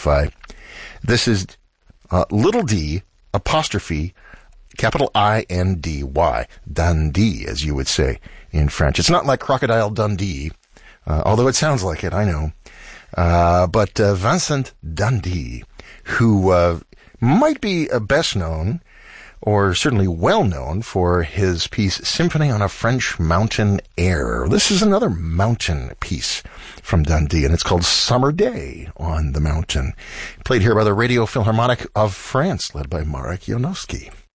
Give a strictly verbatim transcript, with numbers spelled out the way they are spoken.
identify. This is uh, little d, apostrophe, capital I N D Y, Dundee, as you would say in French. It's not like Crocodile Dundee, uh, although it sounds like it, I know. Uh, but uh, Vincent Dundee, who uh, might be uh, best known, or certainly well known, for his piece Symphony on a French Mountain Air. This is another mountain piece from Dundee, and it's called Summer Day on the Mountain. Played here by the Radio Philharmonic of France, led by Marek Jonowski.